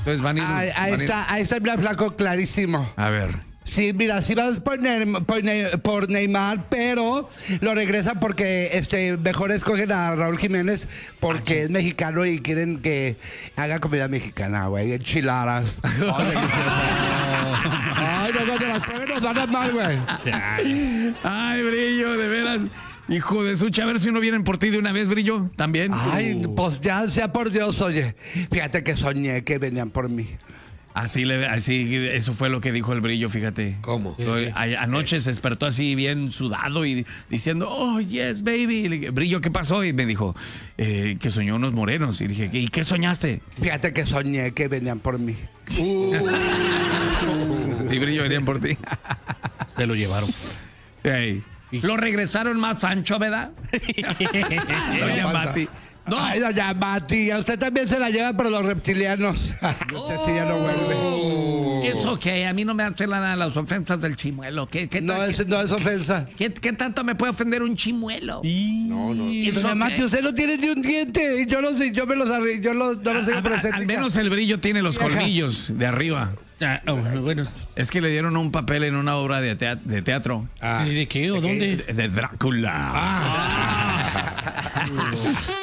Entonces van a ir... Ahí está el flaco clarísimo. A ver. Sí, mira, sí vas por Neymar, pero lo regresan porque mejor escogen a Raúl Jiménez porque es mexicano y quieren que haga comida mexicana, güey, enchiladas. Ay, no, cuando las prueben nos van a mal, güey. Ay, Brillo, de veras. Hijo de sucha, a ver si no vienen por ti de una vez, Brillo, también. Ay, pues ya sea por Dios, oye. Fíjate que soñé que venían por mí. Así, eso fue lo que dijo el Brillo, fíjate. ¿Cómo? Anoche se despertó así bien sudado y diciendo, oh, yes, baby. Le dije, Brillo, ¿qué pasó? Y me dijo, que soñó unos morenos. Y dije, ¿y qué soñaste? Fíjate que soñé que venían por mí. Sí, Brillo, venían por ti. Se lo llevaron. Hey. Lo regresaron más ancho, ¿verdad? Doña Mati. No. Ay, doña Mati, a usted también se la lleva por los reptilianos. Usted sí ya no vuelve. Eso que a mí no me hacen las ofensas del chimuelo. No es ofensa. ¿Qué tanto me puede ofender un chimuelo? No. Doña Mati, usted no tiene ni un diente. Y yo no los sigo por estética. Al menos el Brillo tiene los colmillos de arriba. Bueno. Es que le dieron un papel en una obra de teatro. ¿Y de qué o dónde? De Drácula.